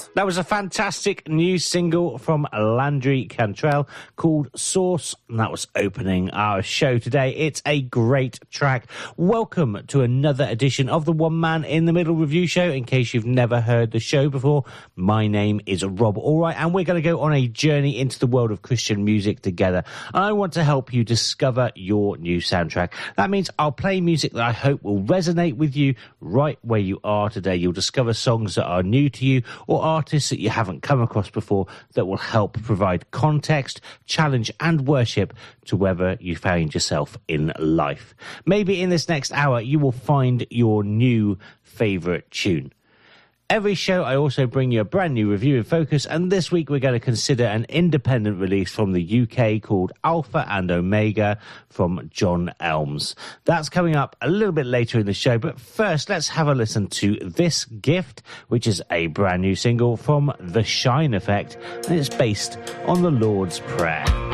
That was a fantastic new single from Landry Cantrell called Source, and that was opening our show today. It's a great track. Welcome to another edition of the One Man in the Middle Review Show. In case you've never heard the show before, my name is Rob Allright, and we're going to go on a journey into the world of Christian music together. And I want to help you discover your new soundtrack. That means I'll play music that I hope will resonate with you right where you are today. You'll discover songs that are new to you or artists that you haven't come across before that will help provide context, challenge and worship to wherever you find yourself in life. Maybe in this next hour you will find your new favourite tune. Every show I also bring you a brand new review in focus, and this week we're going to consider an independent release from the UK called Alpha and Omega from John Elmes. That's coming up a little bit later in the show, but first let's have a listen to This Gift, which is a brand new single from The Shine Effect, and it's based on the Lord's Prayer.